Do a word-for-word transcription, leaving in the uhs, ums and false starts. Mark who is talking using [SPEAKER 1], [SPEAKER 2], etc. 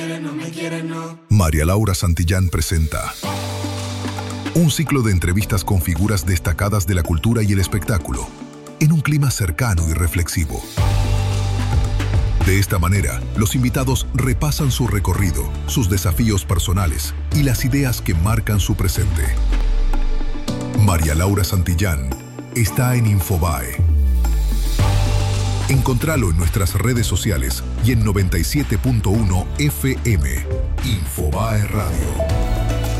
[SPEAKER 1] No me quiere, no.
[SPEAKER 2] María Laura Santillán presenta un ciclo de entrevistas con figuras destacadas de la cultura y el espectáculo, en un clima cercano y reflexivo. De esta manera, los invitados repasan su recorrido, sus desafíos personales y las ideas que marcan su presente. María Laura Santillán está en Infobae. Encontralo en nuestras redes sociales y en noventa y siete punto uno F M. Infobae Radio.